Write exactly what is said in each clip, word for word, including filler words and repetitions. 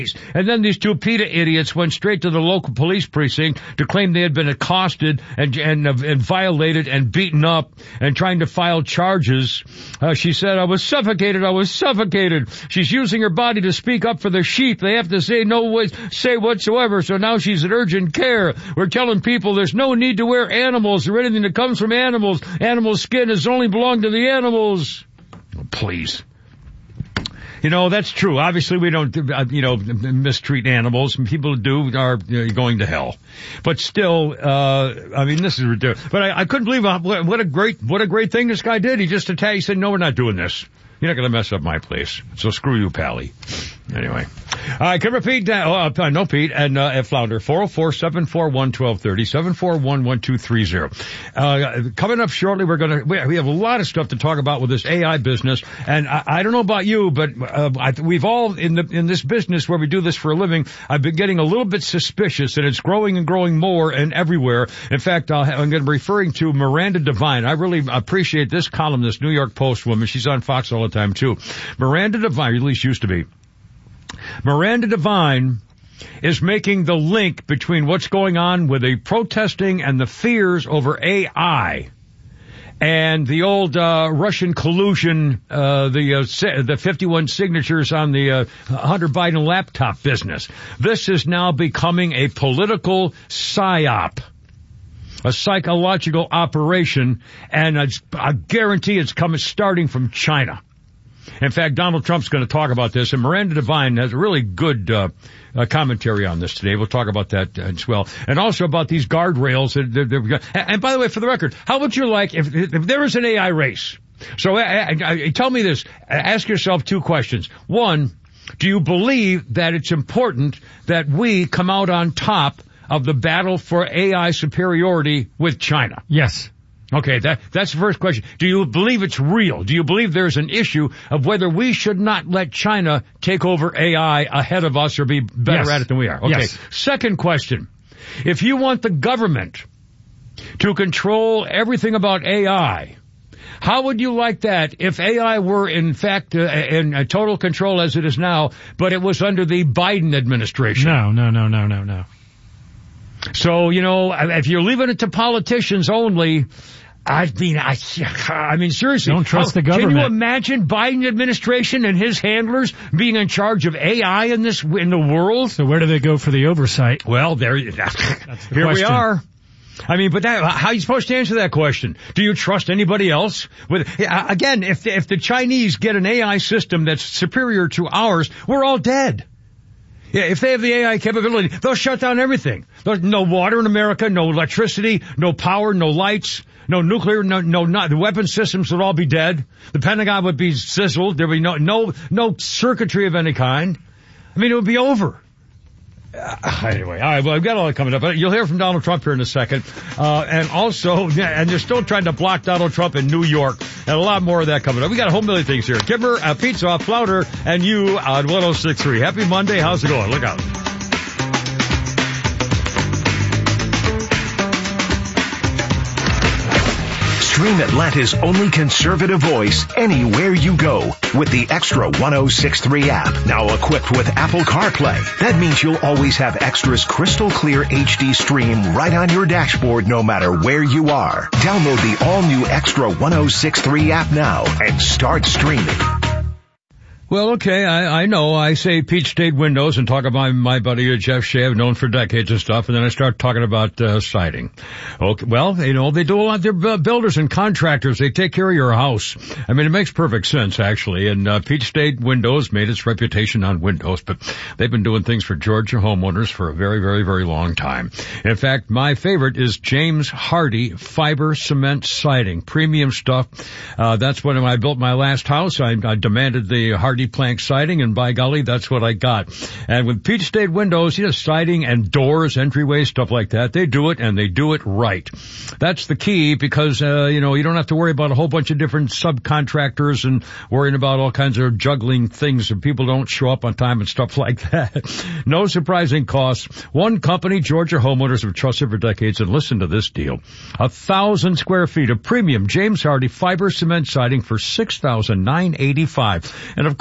And then these two PETA idiots went straight to the local police precinct to claim they had been accosted and and, uh, and violated and beaten up and trying to file charges. Uh, she said, I was suffocated, I was suffocated. She's using her body to speak up for the sheep. They have to say no way, say whatsoever, so now she's in urgent care. We're telling people there's no need to wear animals or anything that comes from animals. Animal skin has only belonged to the animals. Oh, please. You know, that's true. Obviously, we don't, uh, you know, mistreat animals. People who do are you know, going to hell. But still, uh, I mean, this is ridiculous. But I, I couldn't believe uh, what, what a great, what a great thing this guy did. He just attacked. He said, no, we're not doing this. You're not going to mess up my place. So screw you, Pally. Anyway. I can repeat that. Uh, no, Pete, and uh, at Flounder, four oh four, seven four one, one two three oh, seven four one, one two three oh. Uh, coming up shortly, we're going to, we have a lot of stuff to talk about with this A I business. And I, I don't know about you, but uh, I, we've all, in the in this business where we do this for a living, I've been getting a little bit suspicious that it's growing and growing more and everywhere. In fact, I'll, I'm going to be referring to Miranda Devine. I really appreciate this columnist, New York Post woman. She's on Fox all the time, too. Miranda Devine, at least used to be. Miranda Devine is making the link between what's going on with the protesting and the fears over A I and the old uh, Russian collusion, uh, the uh, the fifty-one signatures on the uh, Hunter Biden laptop business. This is now becoming a political psyop, a psychological operation, and I, I guarantee it's coming starting from China. In fact, Donald Trump's going to talk about this, and Miranda Devine has a really good uh, uh, commentary on this today. We'll talk about that uh, as well. And also about these guardrails. That, that, that, and, and by the way, for the record, how would you like if, if there was an A I race? So uh, uh, tell me this. Ask yourself two questions. One, do you believe that it's important that we come out on top of the battle for A I superiority with China? Yes. Okay, that, that's the first question. Do you believe it's real? Do you believe there's an issue of whether we should not let China take over A I ahead of us or be better yes. at it than we are? Okay. Yes. Second question. If you want the government to control everything about A I, how would you like that if A I were in fact uh, in uh, total control as it is now, but it was under the Biden administration? No, no, no, no, no, no. So, you know, if you're leaving it to politicians only, I mean, I, I mean, seriously. Don't trust how, the government. Can you imagine Biden administration and his handlers being in charge of A I in this, in the world? So where do they go for the oversight? Well, there, That's the here question. we are. I mean, but that, how are you supposed to answer that question? Do you trust anybody else? With, again, if, if the Chinese get an A I system that's superior to ours, we're all dead. Yeah, if they have the A I capability, they'll shut down everything. There's no water in America, no electricity, no power, no lights, no nuclear, no, no, not, the weapon systems would all be dead. The Pentagon would be sizzled. There'd be no, no, no circuitry of any kind. I mean, it would be over. Uh, anyway, all right, well, I've got all that coming up. You'll hear from Donald Trump here in a second. Uh, and also, yeah, and they're still trying to block Donald Trump in New York. And a lot more of that coming up. We got a whole million things here. Kimber, uh, Pizza, Flounder, and you on one oh six point three. Happy Monday. How's it going? Look out. Stream Atlanta's only conservative voice anywhere you go with the Extra one oh six point three app. Now equipped with Apple CarPlay. That means you'll always have Extra's crystal clear H D stream right on your dashboard no matter where you are. Download the all-new Extra one oh six point three app now and start streaming. Well, okay, I, I know. I say Peach State Windows and talk about my buddy Jeff Shea, I've known for decades and stuff, and then I start talking about uh, siding. Okay, well, you know, they do a lot. They're builders and contractors. They take care of your house. I mean, it makes perfect sense, actually. And uh, Peach State Windows made its reputation on windows, but they've been doing things for Georgia homeowners for a very, very, very long time. In fact, my favorite is James Hardie fiber cement siding, premium stuff. Uh, that's when I built my last house. I, I demanded the Hardie plank siding, and by golly, that's what I got. And with Peach State Windows, you know, siding and doors, entryways, stuff like that, they do it, and they do it right. That's the key, because, uh, you know, you don't have to worry about a whole bunch of different subcontractors and worrying about all kinds of juggling things, and people don't show up on time and stuff like that. No surprising costs. One company Georgia homeowners have trusted for decades, and listen to this deal. A thousand square feet of premium James Hardie fiber cement siding for six thousand nine hundred eighty-five dollars. And of course,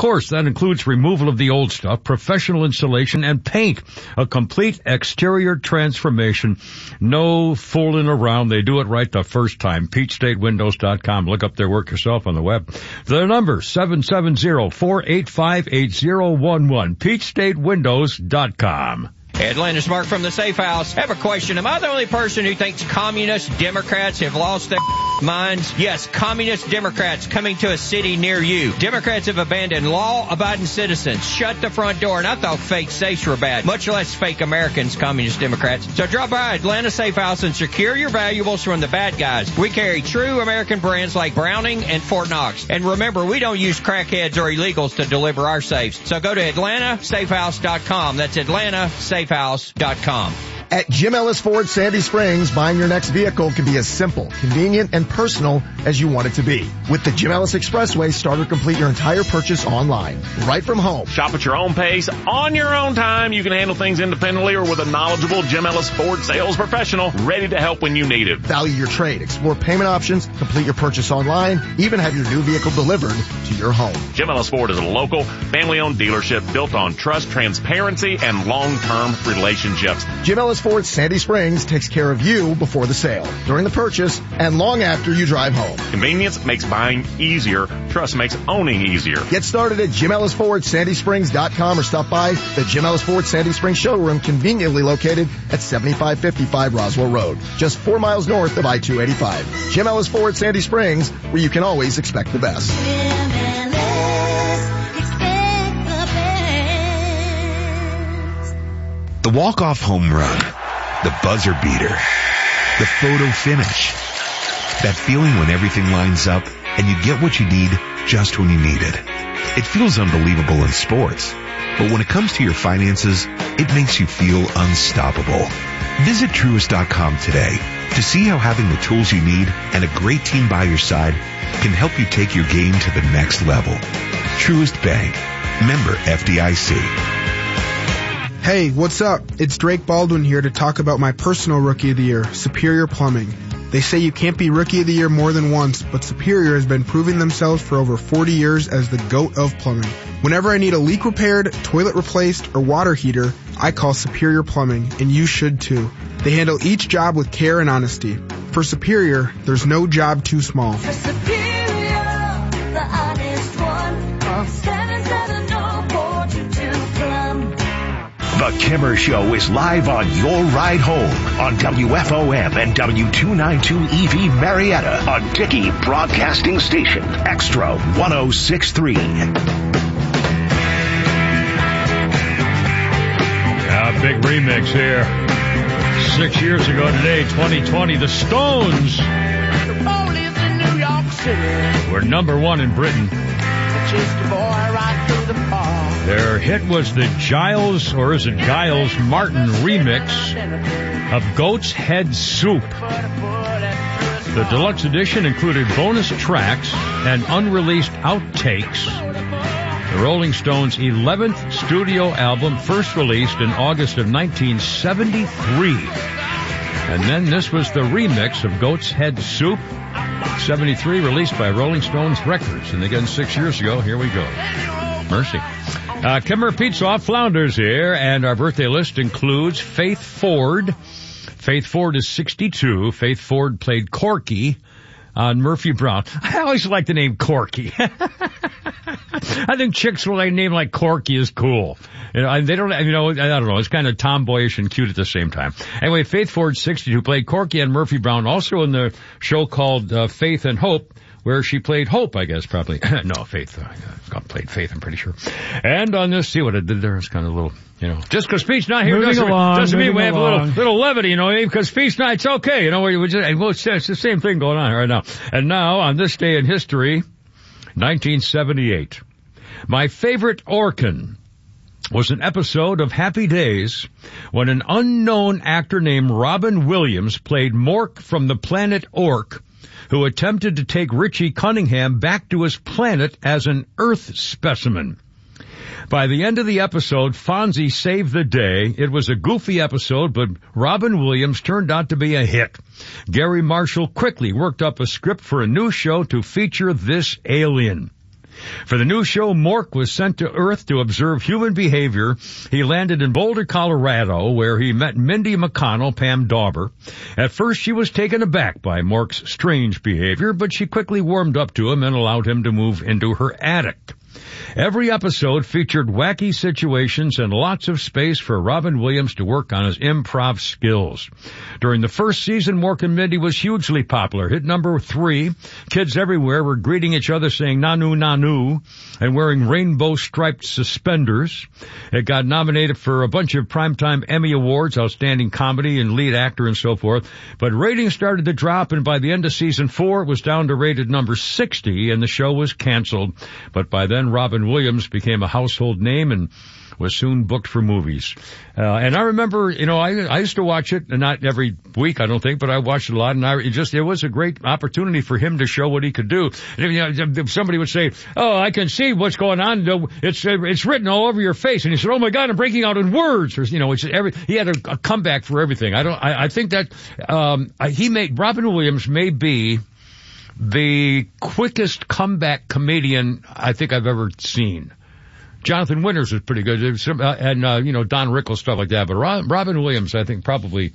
course, that includes removal of the old stuff, professional installation, and paint. A complete exterior transformation. No fooling around. They do it right the first time. Peach State Windows dot com. Look up their work yourself on the web. The number, seven seven zero, four eight five, eight zero one one. Peach State Windows dot com. Atlantis Mark from the Safe House. I have a question. Am I the only person who thinks communist Democrats have lost their minds? Yes, communist Democrats coming to a city near you. Democrats have abandoned law-abiding citizens, shut the front door, and I thought fake safes were bad, much less fake Americans, communist Democrats. So drop by Atlanta Safe House and secure your valuables from the bad guys. We carry true American brands like Browning and Fort Knox. And remember, we don't use crackheads or illegals to deliver our safes. So go to Atlanta Safe House dot com. That's Atlanta Safe House dot com. At Jim Ellis Ford Sandy Springs, buying your next vehicle can be as simple, convenient, and personal as you want it to be. With the Jim Ellis Expressway, start or complete your entire purchase online, right from home. Shop at your own pace, on your own time. You can handle things independently or with a knowledgeable Jim Ellis Ford sales professional ready to help when you need it. Value your trade, explore payment options, complete your purchase online, even have your new vehicle delivered to your home. Jim Ellis Ford is a local, family-owned dealership built on trust, transparency, and long-term relationships. Jim Ellis Ford Sandy Springs takes care of you before the sale, during the purchase, and long after you drive home. Convenience makes buying easier. Trust makes owning easier. Get started at Jim Ellis Ford Sandy Springs dot com or stop by the Jim Ellis Ford Sandy Springs showroom, conveniently located at seventy-five fifty-five Roswell Road, just four miles north of I two eighty-five. Jim Ellis Ford Sandy Springs, where you can always expect the best. The walk-off home run, the buzzer beater, the photo finish. That feeling when everything lines up and you get what you need just when you need it. It feels unbelievable in sports, but when it comes to your finances, it makes you feel unstoppable. Visit Truist dot com today to see how having the tools you need and a great team by your side can help you take your game to the next level. Truist Bank. Member F D I C. Hey, what's up? It's Drake Baldwin here to talk about my personal Rookie of the Year, Superior Plumbing. They say you can't be Rookie of the Year more than once, but Superior has been proving themselves for over forty years as the GOAT of plumbing. Whenever I need a leak repaired, toilet replaced, or water heater, I call Superior Plumbing, and you should too. They handle each job with care and honesty. For Superior, there's no job too small. For Superior, the honest one, call seven seven zero, four two two, plum. The Kimmer Show is live on your ride home on W F O M and W two ninety-two E V Marietta on Dickey Broadcasting Station, Extra one oh six point three. A big remix here. Six years ago today, twenty twenty, the Stones The police in New York City were number one in Britain. chased a boy right through the park. Their hit was the Giles, or is it Giles Martin remix of Goat's Head Soup. The deluxe edition included bonus tracks and unreleased outtakes. The Rolling Stones' eleventh studio album, first released in August of nineteen seventy-three. And then this was the remix of Goat's Head Soup, seventy-three, released by Rolling Stones Records. And again, six years ago, here we go. Mercy. Uh, Kimmer Pizza off Flounders here, and our birthday list includes Faith Ford. Faith Ford is sixty-two. Faith Ford played Corky on Murphy Brown. I always like the name Corky. I think chicks with a name like Corky is cool. You know, they don't, you know, I don't know, it's kind of tomboyish and cute at the same time. Anyway, Faith Ford, sixty-two, played Corky on Murphy Brown, also in the show called uh, Faith and Hope, where she played Hope, I guess, probably. No, Faith, uh, played Faith, I'm pretty sure. And on this, see what I did there, it's kind of a little, you know, just because Pete's not here moving doesn't, along, doesn't mean we have along. a little, little levity, you know, because Pete's night's okay, you know, we just, and well, it's, it's the same thing going on right now. And now, on this day in history, nineteen seventy-eight, my favorite Orkin was an episode of Happy Days when an unknown actor named Robin Williams played Mork from the planet Ork, who attempted to take Richie Cunningham back to his planet as an Earth specimen. By the end of the episode, Fonzie saved the day. It was a goofy episode, but Robin Williams turned out to be a hit. Gary Marshall quickly worked up a script for a new show to feature this alien. For the new show, Mork was sent to Earth to observe human behavior. He landed in Boulder, Colorado, where he met Mindy McConnell, Pam Dauber. At first, she was taken aback by Mork's strange behavior, but she quickly warmed up to him and allowed him to move into her attic. Every episode featured wacky situations and lots of space for Robin Williams to work on his improv skills. During the first season, Mork and Mindy was hugely popular. Hit number three. Kids everywhere were greeting each other saying nanu nanu and wearing rainbow-striped suspenders. It got nominated for a bunch of Primetime Emmy Awards, Outstanding Comedy and Lead Actor and so forth. But ratings started to drop, and by the end of season four, it was down to rated number sixty, and the show was canceled. But by then, Robin Williams became a household name and was soon booked for movies. Uh, and I remember, you know, I, I used to watch it, and not every week, I don't think, but I watched it a lot, and I, it just, it was a great opportunity for him to show what he could do. And, you know, if somebody would say, oh, I can see what's going on, it's, it's written all over your face. And he said, oh my God, I'm breaking out in words. Or, you know, it's every, he had a, a comeback for everything. I don't, I, I think that, um, he made, Robin Williams may be the quickest comeback comedian I think I've ever seen. Jonathan Winters was pretty good, and, uh, you know, Don Rickles, stuff like that. But Robin Williams, I think, probably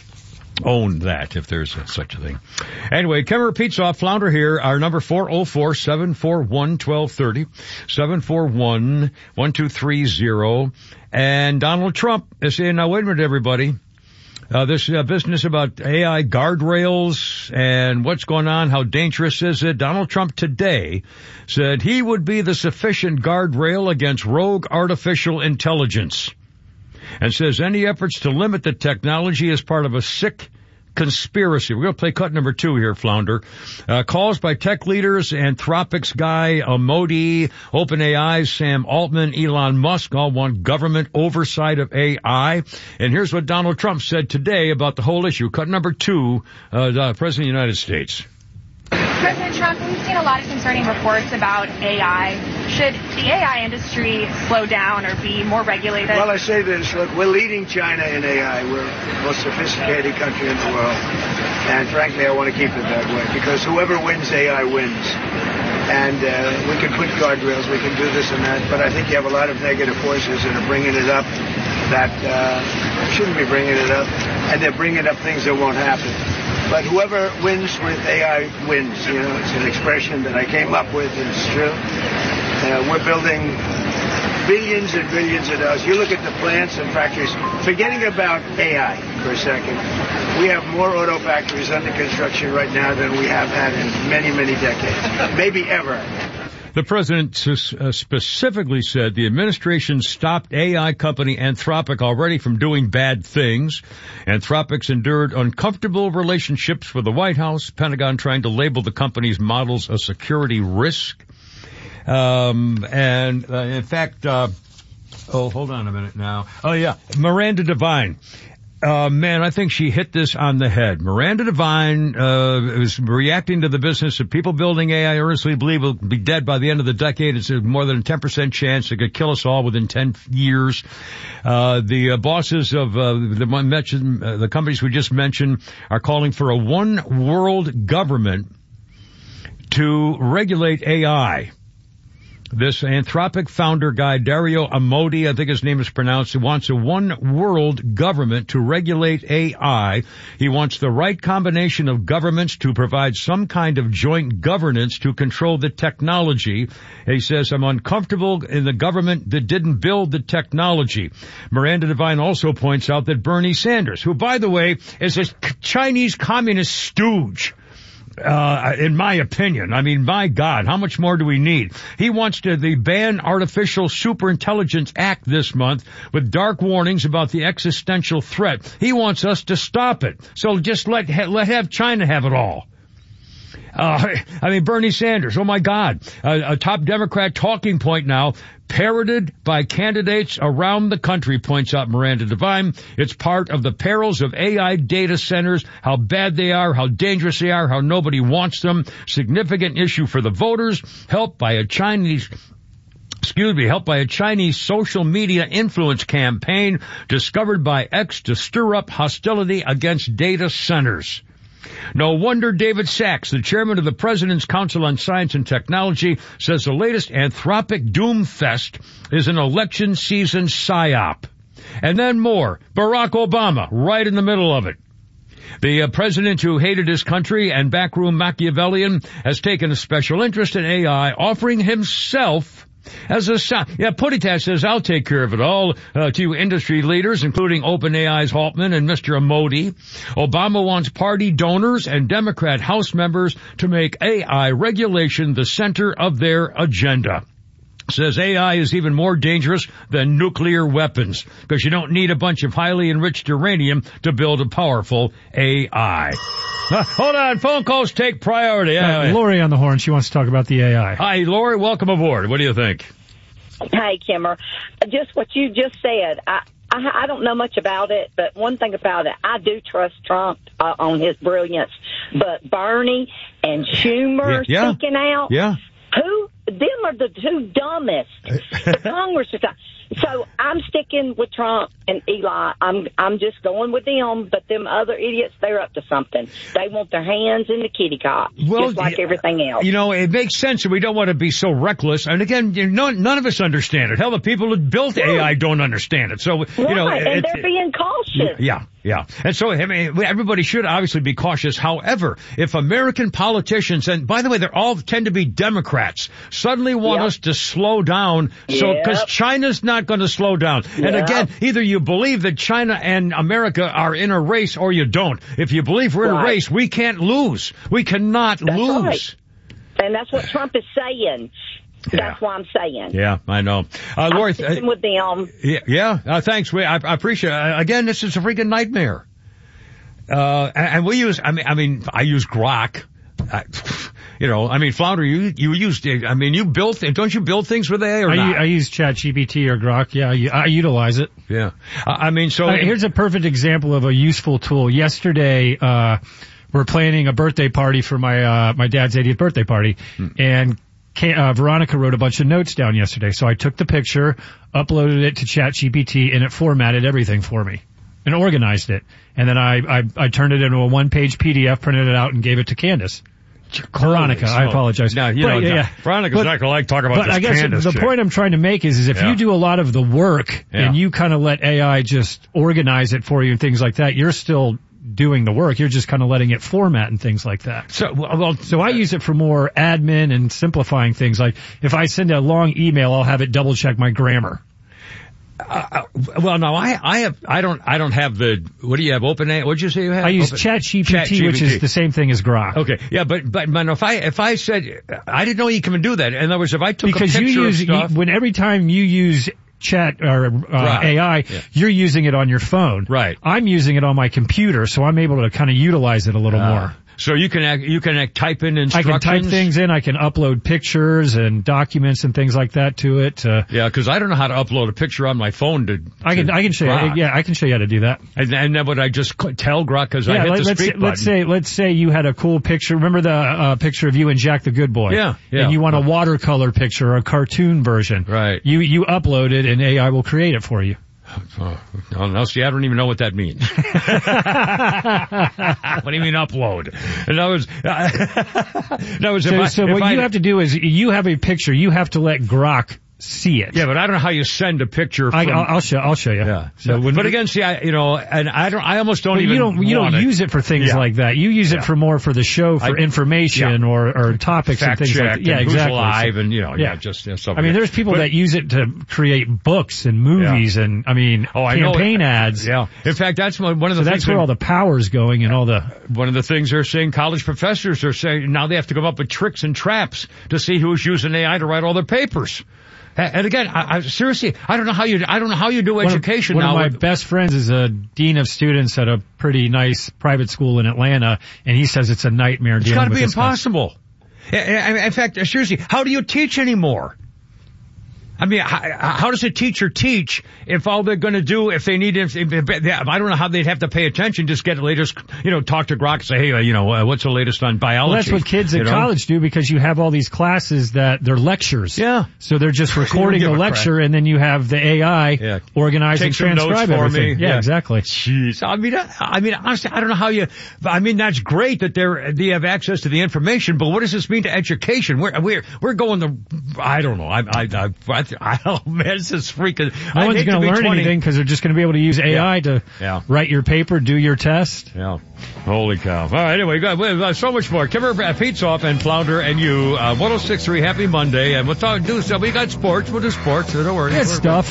owned that, if there's a, such a thing. Anyway, Kemmer repeats off, Flounder here, our number four oh four, seven four one, one two three oh, seven four one, one two three oh. And Donald Trump is saying, now wait a minute, everybody. Uh, this uh, business about A I guardrails and what's going on, how dangerous is it? Donald Trump today said he would be the sufficient guardrail against rogue artificial intelligence, and says any efforts to limit the technology is part of a sick conspiracy. We're going to play cut number two here, Flounder. Uh, calls by tech leaders, Anthropic's guy, Amodi, OpenAI's Sam Altman, Elon Musk all want government oversight of A I. And here's what Donald Trump said today about the whole issue. Cut number two, uh, the President of the United States. President Trump, we've seen a lot of concerning reports about A I. Should the A I industry slow down or be more regulated? Well, I say this. Look, we're leading China in A I. We're the most sophisticated country in the world. And frankly, I want to keep it that way because whoever wins A I wins. And uh, we can put guardrails, we can do this and that, but I think you have a lot of negative forces that are bringing it up that uh, shouldn't be bringing it up, and they're bringing up things that won't happen. But whoever wins with A I wins. You know, it's an expression that I came up with, and it's true. Uh, we're building billions and billions of dollars. You look at the plants and factories, forgetting about A I for a second, we have more auto factories under construction right now than we have had in many, many decades, maybe ever. The president uh, specifically said the administration stopped A I company Anthropic already from doing bad things. Anthropic's endured uncomfortable relationships with the White House, Pentagon trying to label the company's models a security risk. Um, and uh, in fact, uh, oh, hold on a minute now. Oh yeah, Miranda Devine. Uh, man, I think she hit this on the head. Miranda Devine, uh, is reacting to the business of people building A I earnestly believe will be dead by the end of the decade. It's more than a ten percent chance it could kill us all within ten years. Uh, the uh, bosses of, uh, the one mentioned, uh, the companies we just mentioned are calling for a one world government to regulate A I. This Anthropic founder guy, Dario Amodi, I think his name is pronounced, he wants a one-world government to regulate A I. He wants the right combination of governments to provide some kind of joint governance to control the technology. He says, I'm uncomfortable in the government that didn't build the technology. Miranda Devine also points out that Bernie Sanders, who, by the way, is a Chinese communist stooge, Uh, in my opinion. I mean, my God, how much more do we need? He wants to the ban Artificial Superintelligence Act this month with dark warnings about the existential threat. He wants us to stop it. So just let, let have China have it all. Uh, I mean, Bernie Sanders, oh my God, uh, a top Democrat talking point now, parroted by candidates around the country, points out Miranda Devine. It's part of the perils of A I data centers, how bad they are, how dangerous they are, how nobody wants them. Significant issue for the voters, helped by a Chinese Excuse me, helped by a Chinese social media influence campaign discovered by X to stir up hostility against data centers. No wonder David Sachs, the chairman of the President's Council on Science and Technology, says the latest Anthropic doomfest is an election season psyop. And then more. Barack Obama, right in the middle of it. The uh, president who hated his country and backroom Machiavellian has taken a special interest in A I, offering himself as a sign. Yeah, Putitas says, I'll take care of it all, uh, to industry leaders, including OpenAI's Haltman and Mister Modi. Obama wants party donors and Democrat House members to make A I regulation the center of their agenda. Says A I is even more dangerous than nuclear weapons because you don't need a bunch of highly enriched uranium to build a powerful A I. Uh, hold on, phone calls take priority. Uh, Lori on the horn. She wants to talk about the A I. Hi, Lori. Welcome aboard. What do you think? Hey, Kimmer. Just what you just said. I, I, I don't know much about it, but one thing about it, I do trust Trump uh, on his brilliance. But Bernie and Schumer yeah, yeah. speaking out. Yeah. Who? Them are the two dumbest. The Congress is. So I'm sticking with Trump and Eli. I'm I'm just going with them. But them other idiots, they're up to something. They want their hands in the kitty cot, well, just like everything else. You know, it makes sense, and we don't want to be so reckless. And again, you know, none of us understand it. Hell, the people who built A I don't understand it. So, you right, know, and it, they're being cautious. Yeah, yeah. And so, I mean, everybody should obviously be cautious. However, if American politicians, and by the way, they're all tend to be Democrats, suddenly want yep. us to slow down, so because yep. China's not going to slow down. And yep. again, either you believe that China and America are in a race or you don't. If you believe we're in right. a race, we can't lose. We cannot that's lose. Right. And that's what Trump is saying. Yeah. That's why I'm saying. Yeah, I know. Uh, Lori, I'm sticking with them. Yeah, yeah uh, thanks. We, I, I appreciate it. Uh, again, this is a freaking nightmare. Uh, and, and we use, I mean, I mean, I use Grok. I, you know, I mean, Flounder, you, you used, I mean, you built, don't you build things with A I or I, not? I use ChatGPT or Grok. Yeah, I, I utilize it. Yeah. Uh, I mean, so. Uh, here's a perfect example of a useful tool. Yesterday, uh, we're planning a birthday party for my, uh, my dad's eightieth birthday party. Hmm. And Uh, Veronica wrote a bunch of notes down yesterday, so I took the picture, uploaded it to ChatGPT, and it formatted everything for me and organized it. And then I, I, I turned it into a one-page P D F, printed it out, and gave it to Candace. Veronica, I apologize. No, you but, know, yeah, Veronica's but, not going to like talk about but this I guess Candace the chick. point I'm trying to make is, is if yeah. you do a lot of the work yeah. and you kind of let A I just organize it for you and things like that, you're still doing the work. You're just kind of letting it format and things like that. So, well, so I use it for more admin and simplifying things. Like if I send a long email, I'll have it double check my grammar. Uh, well, no, I, I have, I don't, I don't have the, what do you have, OpenAI? What'd you say you have? I use Open, ChatGPT, Chat which is the same thing as Grok. Okay, yeah, but, but, man, if I, if I said, I didn't know you can do that. In other words, if I took because a picture you use, of stuff. You, when every time you use chat or uh, right. A I, yeah. you're using it on your phone. Right. I'm using it on my computer, so I'm able to kind of utilize it a little uh, more. So you can act, you can act, type in instructions. I can type things in. I can upload pictures and documents and things like that to it. Uh, yeah, because I don't know how to upload a picture on my phone to. to I can I can show Grok. you. Yeah, I can show you how to do that. And, and then would I just tell Grok because yeah, I hit let, the let's speak say, button? Let's say let's say you had a cool picture. Remember the uh, picture of you and Jack the Good Boy? Yeah, yeah. And you want a watercolor picture or a cartoon version. Right. You you upload it and A I will create it for you. Oh, no, no, see, I don't even know what that means. What do you mean upload? In other words, in other words, so, if I, so if what I, you have to do is you have a picture. You have to let Grok see it. Yeah, but I don't know how you send a picture from... I, I'll, I'll show. I'll show you. Yeah. So, when, but again, see, I, you know, and I don't. I almost don't even. You don't. You don't want use it for things yeah. like that. You use it yeah. for more for the show, for I, information yeah. or or topics Fact and things check like that. Yeah, and exactly. Who's alive so, and you know, yeah, yeah. just you know, stuff. I mean, like there's people but, that use it to create books and movies yeah. and I mean, oh, I campaign know. ads. Yeah. In fact, that's one of the. So things that's where that, all the power's going and all the. One of the things they're saying, college professors are saying now they have to come up with tricks and traps to see who's using A I to write all their papers. And again, I, I seriously, I don't know how you, I don't know how you do one education of, one now. One of my with, best friends is a dean of students at a pretty nice private school in Atlanta, and he says it's a nightmare it's dealing with It's got to be this impossible. In, in fact, seriously, how do you teach anymore? I mean, how, how does a teacher teach if all they're going to do, if they need, if, if, if, I don't know how they'd have to pay attention, just get the latest, you know, talk to Grok and say, hey, uh, you know, uh, what's the latest on biology? Well, that's what kids in you know? college do because you have all these classes that they're lectures. Yeah. So they're just recording the lecture and then you have the A I yeah. organize Take and some transcribe notes for everything. me. Yeah, Yeah. exactly. Jeez. I mean, I, I mean, honestly, I don't know how you, I mean, that's great that they're, they have access to the information, but what does this mean to education? We're, we're, we're going the, I don't know. I, I, I, I, I oh man, this is freaking. No I'd one's hate going to to be learn twenty anything because they're just going to be able to use A I Yeah. to Yeah. write your paper, do your test. Yeah. Holy cow. All right, anyway, got uh, so much more. Kimmer, uh, Pete's off, and Flounder and you, uh, one oh six point three, happy Monday, and we'll talk, do stuff. We got sports, we'll do sports, so don't worry. Good stuff.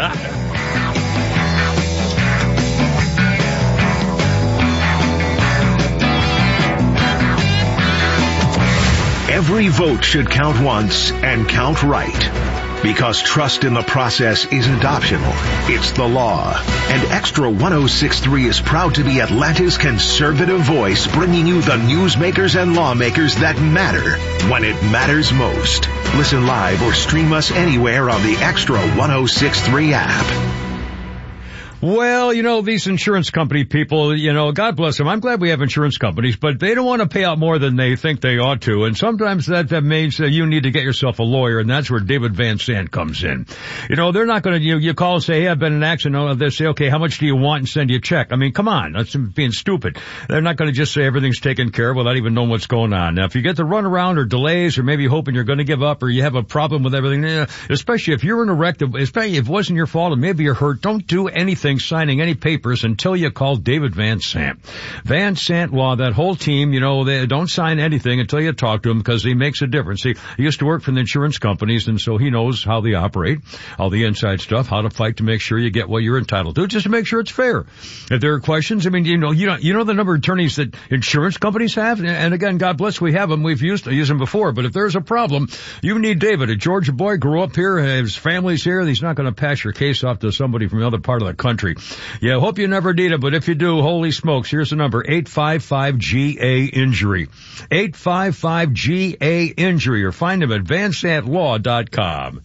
Every vote should count once and count right. Because trust in the process isn't optional, it's the law. And Extra one oh six point three is proud to be Atlanta's conservative voice, bringing you the newsmakers and lawmakers that matter when it matters most. Listen live or stream us anywhere on the Extra one oh six point three app. Well, you know, these insurance company people, you know, God bless them. I'm glad we have insurance companies, but they don't want to pay out more than they think they ought to. And sometimes that, that means that you need to get yourself a lawyer, and that's where David Van Sant comes in. You know, they're not going to, you, you call and say, hey, I've been in an accident. They say, okay, how much do you want, and send you a check. I mean, come on. That's being stupid. They're not going to just say everything's taken care of without even knowing what's going on. Now, if you get the runaround or delays or maybe hoping you're going to give up or you have a problem with everything, eh, especially if you're in a wreck, especially if it wasn't your fault and maybe you're hurt, don't do anything signing any papers until you call David Van Sant. Van Sant Law, that whole team, you know, they don't sign anything until you talk to him because he makes a difference. He, he used to work for the insurance companies, and so he knows how they operate, all the inside stuff, how to fight to make sure you get what you're entitled to, just to make sure it's fair. If there are questions, I mean, you know, you know, you know the number of attorneys that insurance companies have, and again, God bless, we have them. We've used used them before, but if there's a problem, you need David. A Georgia boy, grew up here, his family's here. He's not going to pass your case off to somebody from another part of the country. Yeah, hope you never need it, but if you do, holy smokes, here's the number, eight five five G A injury. eight five five G A injury, or find him at van sant law dot com.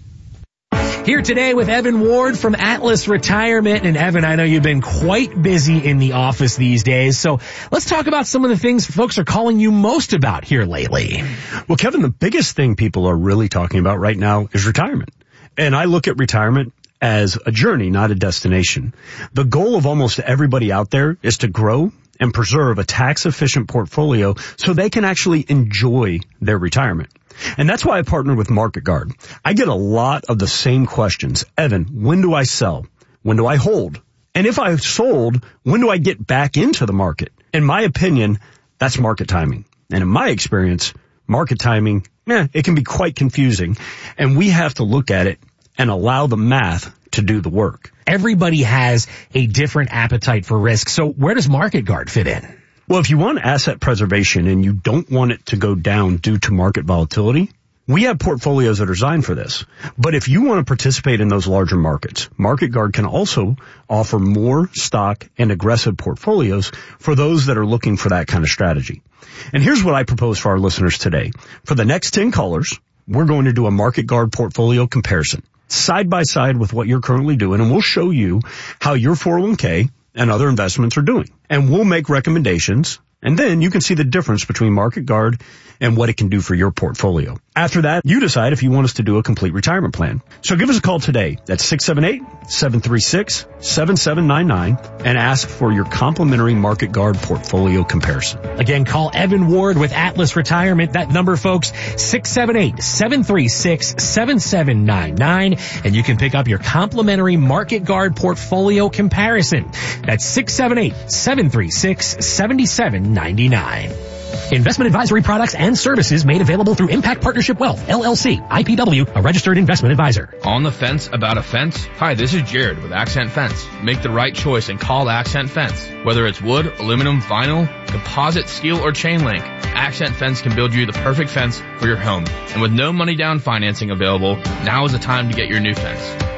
Here today with Evan Ward from Atlas Retirement. And Evan, I know you've been quite busy in the office these days, so let's talk about some of the things folks are calling you most about here lately. Well, Kevin, the biggest thing people are really talking about right now is retirement. And I look at retirement as a journey, not a destination. The goal of almost everybody out there is to grow and preserve a tax-efficient portfolio so they can actually enjoy their retirement. And that's why I partnered with Market Guard. I get a lot of the same questions. Evan, when do I sell? When do I hold? And if I've sold, when do I get back into the market? In my opinion, that's market timing. And in my experience, market timing, eh, it can be quite confusing. And we have to look at it and allow the math to do the work. Everybody has a different appetite for risk. So where does Market Guard fit in? Well, if you want asset preservation and you don't want it to go down due to market volatility, we have portfolios that are designed for this. But if you want to participate in those larger markets, Market Guard can also offer more stock and aggressive portfolios for those that are looking for that kind of strategy. And here's what I propose for our listeners today. For the next ten callers, we're going to do a Market Guard portfolio comparison, side by side with what you're currently doing, and we'll show you how your four oh one k and other investments are doing. And we'll make recommendations, and then you can see the difference between Market Guard and what it can do for your portfolio. After that, you decide if you want us to do a complete retirement plan. So give us a call today at six seven eight, seven three six, seven seven nine nine and ask for your complimentary Market Guard portfolio comparison. Again, call Evan Ward with Atlas Retirement. That number, folks, six seven eight, seven three six, seven seven nine nine, and you can pick up your complimentary Market Guard portfolio comparison. That's six seven eight, seven three six, seven seven nine nine. Investment advisory products and services made available through Impact Partnership Wealth, L L C, I P W, a registered investment advisor. On the fence about a fence? Hi, this is Jared with Accent Fence. Make the right choice and call Accent Fence. Whether it's wood, aluminum, vinyl, composite, steel, or chain link, Accent Fence can build you the perfect fence for your home. And with no money down financing available, now is the time to get your new fence.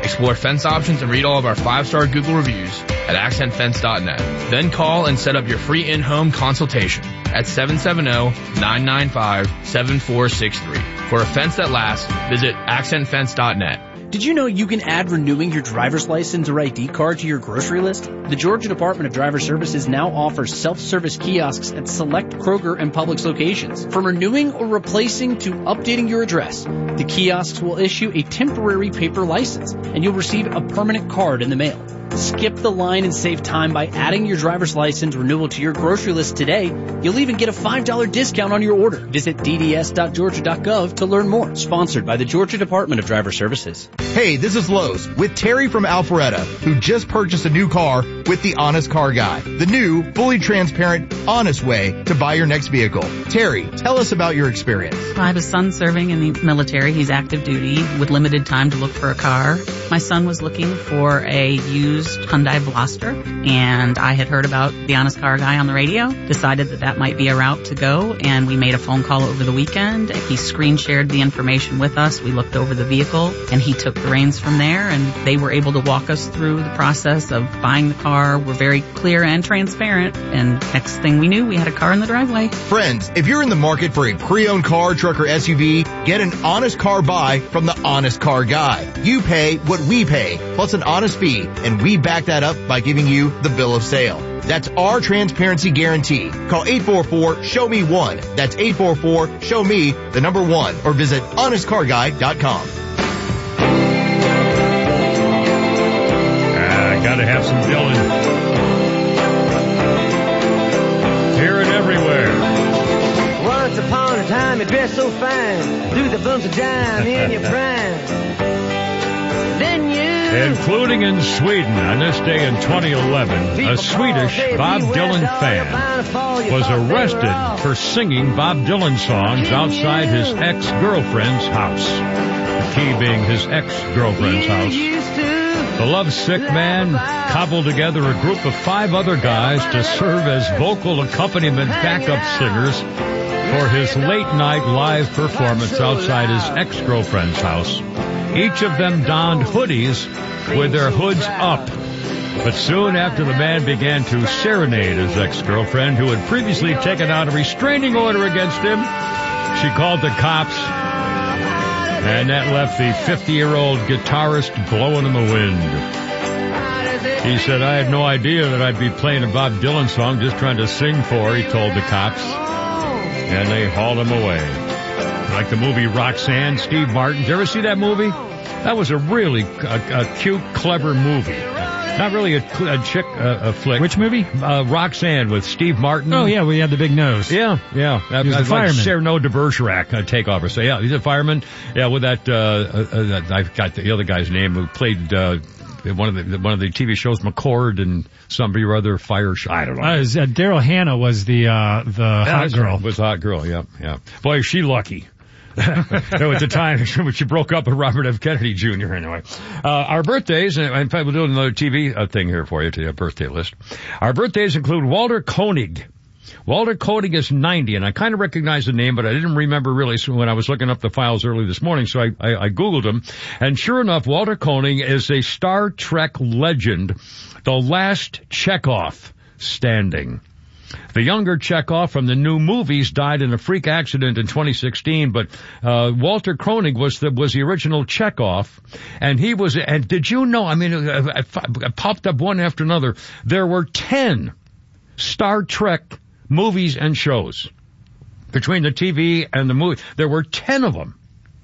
Explore fence options and read all of our five-star Google reviews at accent fence dot net. Then call and set up your free in-home consultation at seven seven zero, nine nine five, seven four six three. For a fence that lasts, visit accent fence dot net. Did you know you can add renewing your driver's license or I D card to your grocery list? The Georgia Department of Driver Services now offers self-service kiosks at select Kroger and Publix locations. From renewing or replacing to updating your address, the kiosks will issue a temporary paper license, and you'll receive a permanent card in the mail. Skip the line and save time by adding your driver's license renewal to your grocery list today. You'll even get a five dollars discount on your order. Visit d d s dot georgia dot gov to learn more. Sponsored by the Georgia Department of Driver Services. Hey, this is Lowe's with Terry from Alpharetta, who just purchased a new car with the Honest Car Guy, the new, fully transparent, honest way to buy your next vehicle. Terry, tell us about your experience. I have a son serving in the military. He's active duty with limited time to look for a car. My son was looking for a used Hyundai Veloster, and I had heard about the Honest Car Guy on the radio, decided that that might be a route to go, and we made a phone call over the weekend. He screen shared the information with us. We looked over the vehicle, and he took the reins from there, and they were able to walk us through the process of buying the car. We're very clear and transparent, and next thing we knew, we had a car in the driveway. Friends, if you're in the market for a pre-owned car, truck, or S U V, get an honest car buy from the Honest Car Guy. You pay what we pay, plus an honest fee, and we back that up by giving you the bill of sale. That's our transparency guarantee. Call eight four four, show me one. That's eight four four, show me the number one, or visit honest car guy dot com. I gotta have some Dylan. Hear it everywhere. Once upon a time you dressed so fine, through the bumps of dime in your prime. Then you... Including in Sweden, on this day in twenty eleven, a Swedish Bob Dylan fan was arrested for singing Bob Dylan songs outside his ex-girlfriend's house. The key being his ex-girlfriend's house. The lovesick man cobbled together a group of five other guys to serve as vocal accompaniment backup singers for his late-night live performance outside his ex-girlfriend's house. Each of them donned hoodies with their hoods up. But soon after the man began to serenade his ex-girlfriend, who had previously taken out a restraining order against him, she called the cops, and that left the fifty-year-old guitarist blowing in the wind. He said, I had no idea that I'd be playing a Bob Dylan song just trying to sing for, he told the cops. And they hauled him away. Like the movie Roxanne, Steve Martin. Did you ever see that movie? That was a really a, a cute, clever movie. Not really a, a chick uh, a flick. Which movie? Uh, Roxanne with Steve Martin. Oh, yeah, we had the big nose. Yeah, yeah. He was the fireman. Like Cyrano de Bergerac uh, takeover. So, yeah, he's a fireman. Yeah, with that, uh, uh, uh, I've got the other guy's name who played, uh, one of the, one of the T V shows, McCord and somebody or other fire show. I don't know. Uh, uh, Daryl Hannah was the, uh, the yeah, hot girl. Was the hot girl, yeah, yeah. Boy, is she lucky. At the time when she broke up with Robert F. Kennedy Junior Anyway, uh, our birthdays, and in fact we'll do another T V uh, thing here for you, to a birthday list. Our birthdays include Walter Koenig. Walter Koenig is ninety, and I kind of recognize the name, but I didn't remember really when I was looking up the files early this morning, so I, I, I Googled him. And sure enough, Walter Koenig is a Star Trek legend, the last Chekhov standing. The younger Chekhov from the new movies died in a freak accident in twenty sixteen, but uh Walter Koenig was the was the original Chekhov, and he was. And did you know? I mean, it, it popped up one after another. There were ten Star Trek movies and shows between the T V and the movie. There were ten of them.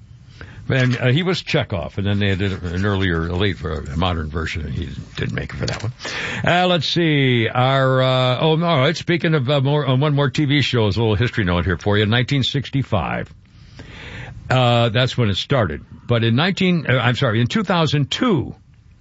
And uh, he was Chekhov, and then they did an earlier, a late, uh, modern version, and he didn't make it for that one. Uh, let's see, our, uh, oh, all right, speaking of uh, more, uh, one more T V show, a little history note here for you, nineteen sixty-five. Uh, that's when it started. But in nineteen, uh, I'm sorry, in two thousand two,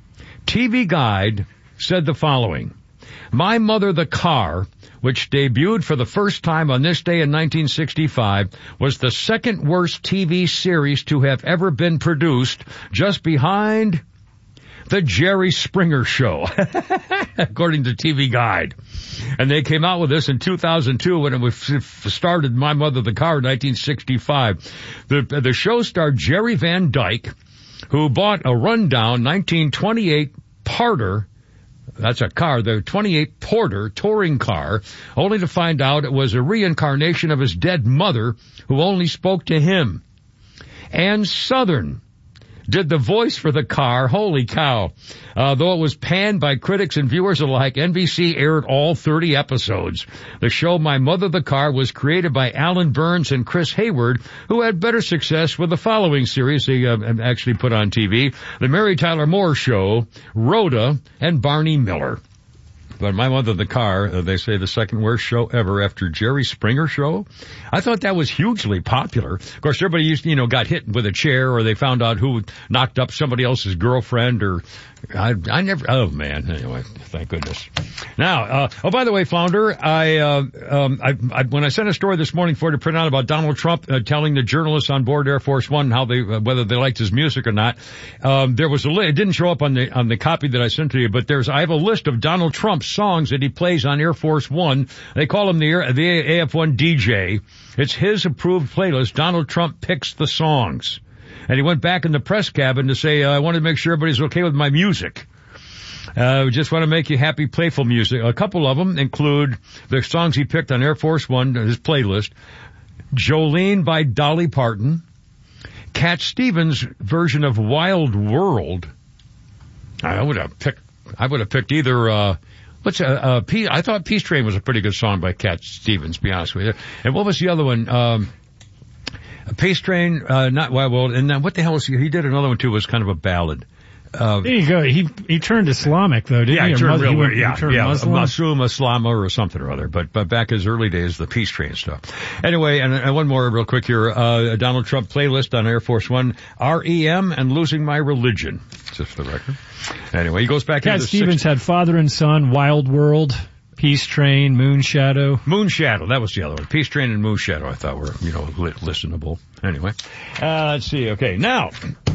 T V Guide said the following: My Mother the Car, which debuted for the first time on this day in nineteen sixty-five, was the second worst T V series to have ever been produced, just behind The Jerry Springer Show, according to T V Guide. And they came out with this in two thousand two when it was started, My Mother the Car, in nineteen sixty-five. The, the show starred Jerry Van Dyke, who bought a rundown nineteen twenty-eight Porter. That's a car, the twenty-eight Porter touring car, only to find out it was a reincarnation of his dead mother who only spoke to him. Ann Southern did the voice for the car. Holy cow. Uh, though it was panned by critics and viewers alike, N B C aired all thirty episodes. The show My Mother the Car was created by Alan Burns and Chris Hayward, who had better success with the following series they uh, actually put on T V, The Mary Tyler Moore Show, Rhoda, and Barney Miller. But My Mother the Car, uh, they say the second worst show ever after Jerry Springer Show. I thought that was hugely popular. Of course, everybody used, you know, got hit with a chair, or they found out who knocked up somebody else's girlfriend, or I, I never, oh man, anyway, thank goodness. Now, uh, oh, by the way, Flounder, I, uh, um, I, I, when I sent a story this morning for you to print out about Donald Trump, uh, telling the journalists on board Air Force One how they, uh, whether they liked his music or not, um, there was a li- it didn't show up on the, on the copy that I sent to you, but there's, I have a list of Donald Trump's songs that he plays on Air Force One. They call him the, Air, the A F one D J. It's his approved playlist. Donald Trump picks the songs. And he went back in the press cabin to say, uh, I want to make sure everybody's okay with my music. Uh, we just want to make you happy, playful music. A couple of them include the songs he picked on Air Force One, his playlist. Jolene by Dolly Parton. Cat Stevens' version of Wild World. I would have picked, I would have picked either, uh, what's, uh, uh, P- I thought Peace Train was a pretty good song by Cat Stevens, to be honest with you. And what was the other one? Um, Peace Train, uh, not Wild World, and then what the hell was he? He did another one too, was kind of a ballad. Uh, there you go. He he turned Islamic though, didn't yeah, he? he turned Muslim, real he weird. went, Yeah, he turned yeah, Muslim? Masum, Islama, or something or other. But but back his early days, the Peace Train stuff. Anyway, and, and one more real quick here. Uh, a Donald Trump playlist on Air Force One. R E M and Losing My Religion. Just for the record. Anyway, he goes back. Cat into the Stevens sixties. had Father and Son, Wild World, Peace Train, Moon Shadow. Moon Shadow, that was the other one. Peace Train and Moon Shadow, I thought were, you know, li- listenable. Anyway, uh, let's see. Okay, now,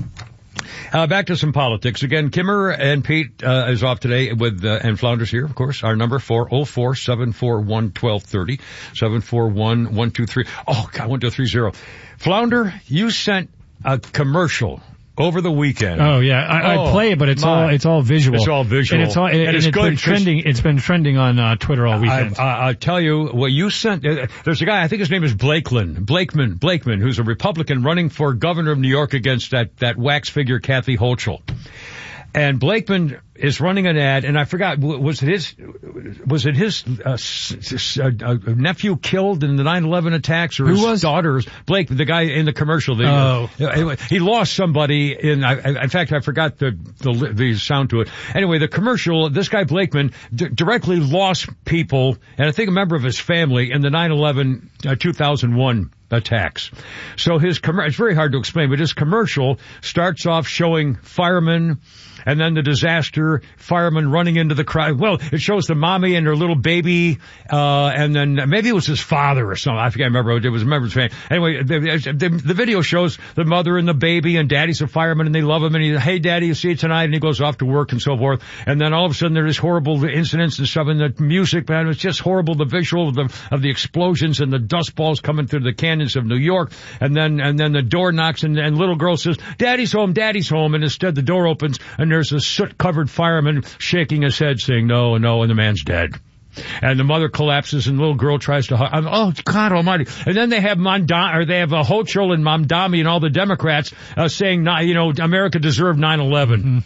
uh, back to some politics. Again, Kimmer and Pete, uh, is off today with, uh, and Flounders here, of course. Our number, four oh four, seven four one, one two three oh, seven four one, one two three. Oh, God, one two three zero. Flounder, you sent a commercial over the weekend. Oh yeah, I, oh, I play it, but it's my. all it's all visual. It's all visual, and it's all and, and and it's, it's good. been trending. It's been trending on uh, Twitter all weekend. I, I, I'll tell you what you sent. Uh, there's a guy, I think his name is Blakeman, Blakeman, Blakeman, who's a Republican running for governor of New York against that that wax figure Kathy Hochul. And Blakeman is running an ad, and I forgot, was it his, was it his uh, s- uh, uh, nephew killed in the nine eleven attacks, or Who his was? daughter's? Blake, the guy in the commercial. The, Oh. uh, he lost somebody in, I, I, in fact, I forgot the, the, the sound to it. Anyway, the commercial, this guy Blakeman d- directly lost people, and I think a member of his family in the nine eleven, uh, two thousand one attacks. So his commercial, it's very hard to explain, but his commercial starts off showing firemen, and then the disaster, firemen running into the crowd. Well, it shows the mommy and her little baby, uh, and then maybe it was his father or something. I can't remember. It was a member of his family. Anyway, the, the, the video shows the mother and the baby, and daddy's a fireman, and they love him, and he, hey daddy, you see it tonight, and he goes off to work and so forth. And then all of a sudden there's horrible incidents and stuff, and the music, man, it's just horrible, the visual of the, of the explosions and the dust balls coming through the canyons of New York. And then, and then the door knocks, and, and little girl says, daddy's home, daddy's home, and instead the door opens, and there's a soot-covered fireman shaking his head saying, no, no, and the man's dead. And the mother collapses, and the little girl tries to hug. Oh, God almighty. And then they have Mondami, or they have uh, Hochul and Mamdani and all the Democrats uh, saying, you know, America deserved nine eleven. Mm-hmm.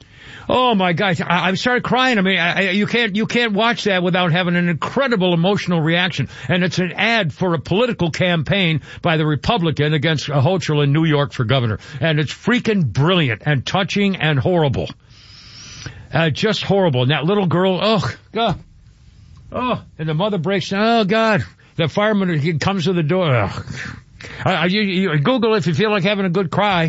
Oh my gosh, I, I started crying. I mean, I, I, you can't, you can't watch that without having an incredible emotional reaction. And it's an ad for a political campaign by the Republican against uh, Hochul in New York for governor. And it's freaking brilliant and touching and horrible. Uh, just horrible. And that little girl, oh, God. Oh, and the mother breaks down. Oh, God. The fireman, he comes to the door. Oh. Uh, you, you Google if you feel like having a good cry.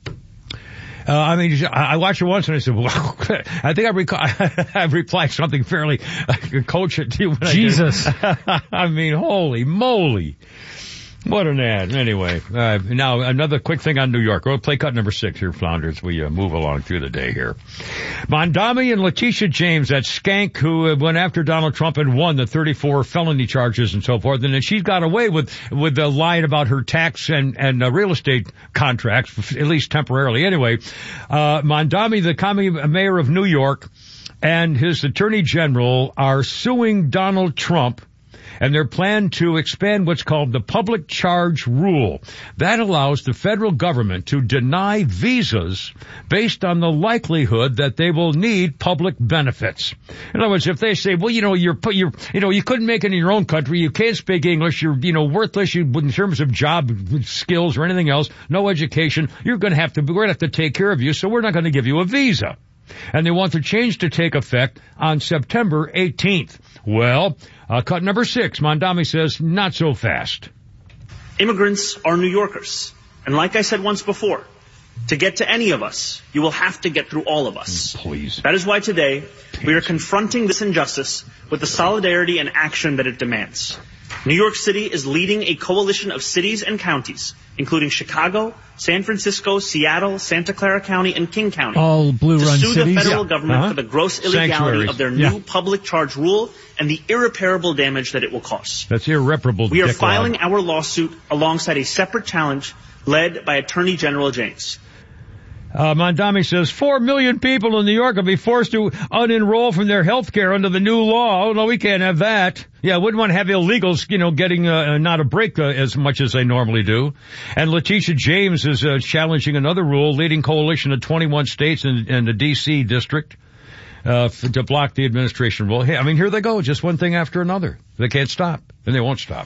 Uh, I mean, I watched it once and I said, wow, I think I, rec- I replied something fairly uh, cogent to you. When Jesus. I, I mean, holy moly. What an ad. Anyway, uh, now another quick thing on New York. We'll play cut number six here, Flounders. We uh, move along through the day here. Mondami and Letitia James, that skank who uh, went after Donald Trump and won the thirty-four felony charges and so forth, and then she got away with with the lying about her tax and and uh, real estate contracts, at least temporarily. Anyway, uh, Mondami, the commie mayor of New York, and his attorney general are suing Donald Trump, and their plan to expand what's called the public charge rule. That allows the federal government to deny visas based on the likelihood that they will need public benefits. In other words, if they say, well, you know, you're, you're, you know, you couldn't make it in your own country, you can't speak English, you're, you know, worthless you, in terms of job skills or anything else, no education, you're going to have to, we're going to have to take care of you, so we're not going to give you a visa. And they want the change to take effect on September eighteenth. Well, uh, cut number six, Mondami says, not so fast. Immigrants are New Yorkers. And like I said once before, to get to any of us, you will have to get through all of us. Please. That is why today we are confronting this injustice with the solidarity and action that it demands. New York City is leading a coalition of cities and counties, including Chicago, San Francisco, Seattle, Santa Clara County, and King County, all blue to run sue cities. the federal Yeah. government Uh-huh. for the gross illegality Sanctuaries. of their Yeah. new public charge rule and the irreparable damage that it will cause. That's irreparable. We are dickwad. filing our lawsuit alongside a separate challenge led by Attorney General James. Uh, Mondami says four million people in New York will be forced to unenroll from their health care under the new law. Oh, no, we can't have that. Yeah, wouldn't want to have illegals, you know, getting uh, not a break uh, as much as they normally do. And Letitia James is uh, challenging another rule, leading coalition of twenty-one states and, and the D C district uh, f- to block the administration rule. Hey, I mean, here they go, just one thing after another. They can't stop, and they won't stop.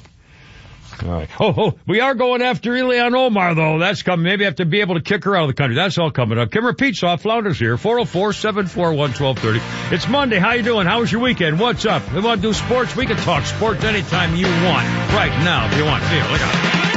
All right. Oh, oh, we are going after Ilhan Omar, though. That's coming. Maybe have to be able to kick her out of the country. That's all coming up. Kimmer Pizza off Flounders here. four oh four, seven four one, one two three oh. It's Monday. How you doing? How was your weekend? What's up? We want to do sports? We can talk sports anytime you want. Right now, if you want. Here, look out.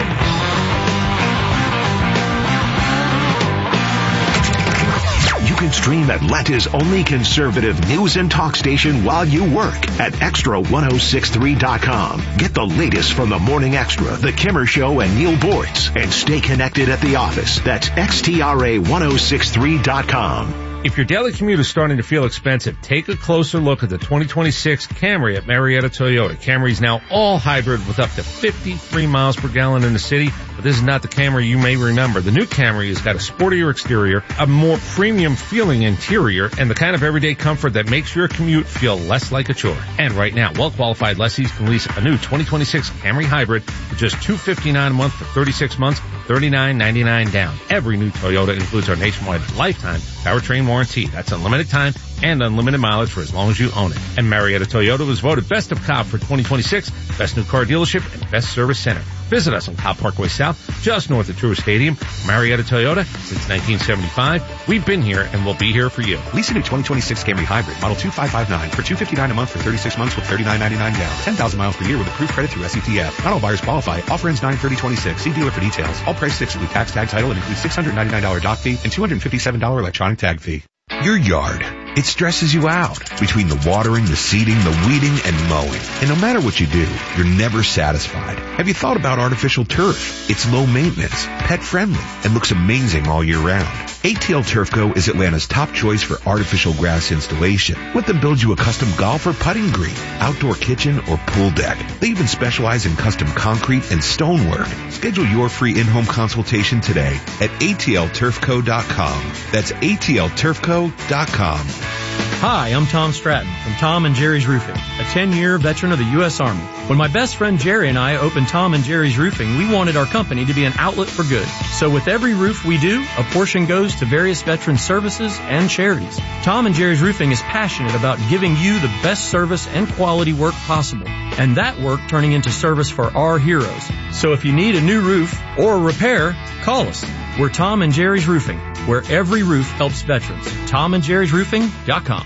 You can stream Atlanta's only conservative news and talk station while you work at extra ten sixty-three dot com. Get the latest from the Morning Extra, The Kimmer Show, and Neil Boyce. And stay connected at the office. That's X T R A ten sixty-three dot com. If your daily commute is starting to feel expensive, take a closer look at the twenty twenty-six Camry at Marietta Toyota. Camry's now all hybrid with up to fifty-three miles per gallon in the city, but this is not the Camry you may remember. The new Camry has got a sportier exterior, a more premium feeling interior, and the kind of everyday comfort that makes your commute feel less like a chore. And right now, well-qualified lessees can lease a new twenty twenty-six Camry Hybrid for just two hundred fifty-nine dollars a month for thirty-six months, thirty-nine ninety-nine down. Every new Toyota includes our nationwide lifetime powertrain warranty. That's unlimited time and unlimited mileage for as long as you own it. And Marietta Toyota was voted Best of Cobb for twenty twenty-six, Best New Car Dealership, and Best Service Center. Visit us on Cobb Parkway South, just north of Truist Stadium. Marietta Toyota, since nineteen seventy-five. We've been here and we'll be here for you. Lease a new twenty twenty-six Camry Hybrid, model two five five nine, for two hundred fifty-nine dollars a month for thirty-six months with thirty-nine ninety-nine down. ten thousand miles per year with approved credit through S E T F. Not all buyers qualify. Offer ends nine thirty twenty-six. See dealer for details. All prices exclude tax, tag, title, and include six hundred ninety-nine dollars dock fee and two hundred fifty-seven dollars electronic tag fee. Your yard. It stresses you out between the watering, the seeding, the weeding, and mowing. And no matter what you do, you're never satisfied. Have you thought about artificial turf? It's low maintenance, pet friendly, and looks amazing all year round. A T L Turf Co. is Atlanta's top choice for artificial grass installation. Let them build you a custom golf or putting green, outdoor kitchen, or pool deck. They even specialize in custom concrete and stonework. Schedule your free in-home consultation today at A T L turf co dot com. That's A T L turf co dot com. Hi, I'm Tom Stratton from Tom and Jerry's Roofing, a ten-year veteran of the U S Army. When my best friend Jerry and I opened Tom and Jerry's Roofing, we wanted our company to be an outlet for good. So with every roof we do, a portion goes to various veteran services and charities. Tom and Jerry's Roofing is passionate about giving you the best service and quality work possible, and that work turning into service for our heroes. So if you need a new roof or a repair, call us. We're Tom and Jerry's Roofing, where every roof helps veterans. tom and jerry's roofing dot com.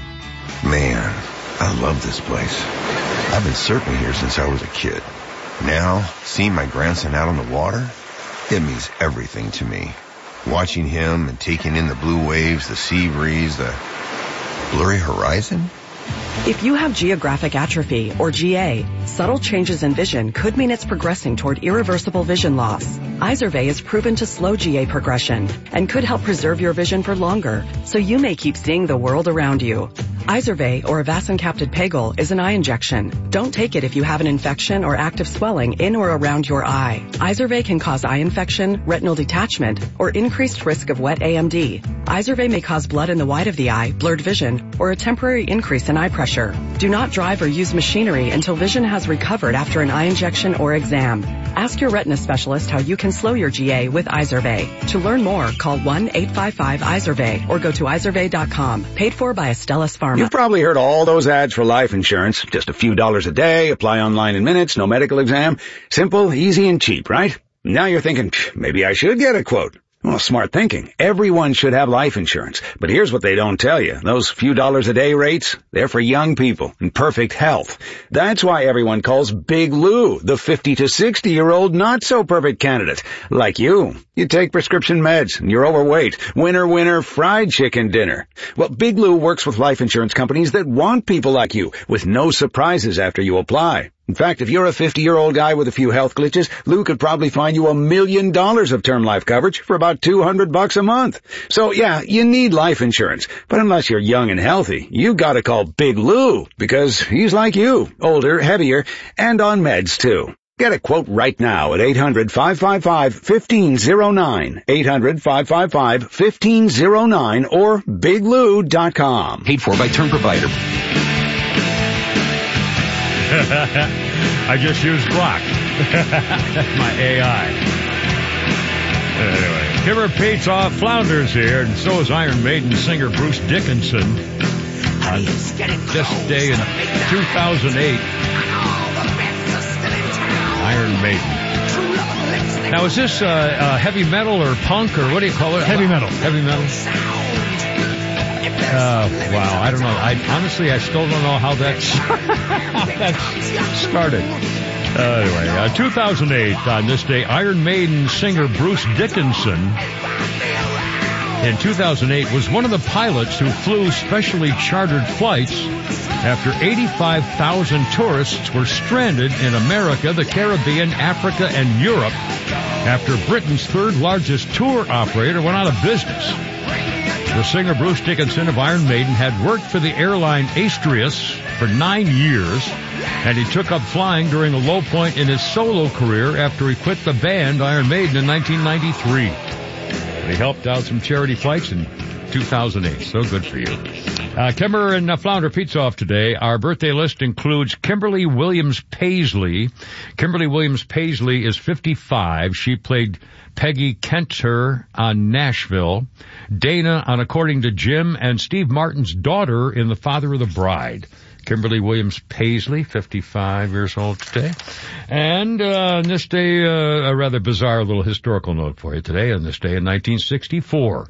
Man, I love this place. I've been surfing here since I was a kid. Now, seeing my grandson out on the water, it means everything to me. Watching him and taking in the blue waves, the sea breeze, the blurry horizon, If you have geographic atrophy, or G A, subtle changes in vision could mean it's progressing toward irreversible vision loss. Izervay is proven to slow G A progression and could help preserve your vision for longer, so you may keep seeing the world around you. Izervay, or avacincaptad pegol, is an eye injection. Don't take it if you have an infection or active swelling in or around your eye. Izervay can cause eye infection, retinal detachment, or increased risk of wet A M D. Izervay may cause blood in the white of the eye, blurred vision, or a temporary increase in eye pressure. Do not drive or use machinery until vision has recovered after an eye injection or exam. Ask your retina specialist how you can slow your G A with Izervay. To learn more, call one eight five five Izervay or go to izervay dot com. Paid for by Astellas Pharma. You've probably heard all those ads for life insurance. Just a few dollars a day, apply online in minutes, no medical exam. Simple, easy, and cheap, right? Now you're thinking, maybe I should get a quote. Well, smart thinking. Everyone should have life insurance. But here's what they don't tell you. Those few dollars a day rates, they're for young people in perfect health. That's why everyone calls Big Lou the fifty to sixty year old not so perfect candidate. Like you. You take prescription meds and you're overweight. Winner, winner, fried chicken dinner. Well, Big Lou works with life insurance companies that want people like you with no surprises after you apply. In fact, if you're a fifty-year-old guy with a few health glitches, Lou could probably find you a million dollars of term life coverage for about two hundred bucks a month. So yeah, you need life insurance. But unless you're young and healthy, you gotta call Big Lou, because he's like you, older, heavier, and on meds too. Get a quote right now at eight hundred, five five five, one five zero nine, eight hundred, five five five, one five zero nine, or big lou dot com. Paid for by Term Provider. I just used Grok. That's my A I. Anyway, Kimmer Pete's off Flounders here, and so is Iron Maiden singer Bruce Dickinson. On this day in two thousand eight, Iron Maiden. Now, is this uh, uh, heavy metal or punk, or what do you call it? Heavy metal. Heavy metal. Uh, wow, I don't know. I honestly, I still don't know how that how that started. Uh, anyway, uh, two thousand eight, on this day, Iron Maiden singer Bruce Dickinson, in two thousand eight, was one of the pilots who flew specially chartered flights after eighty-five thousand tourists were stranded in America, the Caribbean, Africa, and Europe after Britain's third largest tour operator went out of business. The singer Bruce Dickinson of Iron Maiden had worked for the airline Astrius for nine years, and he took up flying during a low point in his solo career after he quit the band Iron Maiden in nineteen ninety-three. He helped out some charity flights in two thousand eight, so good for you. Uh, Kimber and uh, Flounder Pete's off today. Our birthday list includes Kimberly Williams Paisley. Kimberly Williams Paisley is fifty-five. She played Peggy Kenter on Nashville, Dana on According to Jim, and Steve Martin's daughter in The Father of the Bride. Kimberly Williams Paisley, fifty-five years old today. And uh, on this day, uh, a rather bizarre little historical note for you today. On this day in nineteen sixty-four,